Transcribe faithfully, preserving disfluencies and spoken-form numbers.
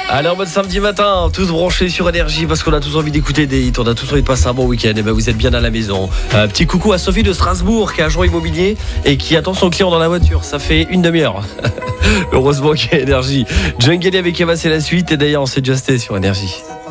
Alors, bon samedi matin, tous branchés sur Énergie parce qu'on a tous envie d'écouter des hits, on a tous envie de passer un bon week-end. Et ben vous êtes bien à la maison. Euh, petit coucou à Sophie de Strasbourg qui est agent immobilier et qui attend son client dans la voiture. Ça fait une demi-heure. Heureusement qu'il y a Énergie. Jungle avec Eva, c'est la suite. Et d'ailleurs, on s'est déjà sur Énergie.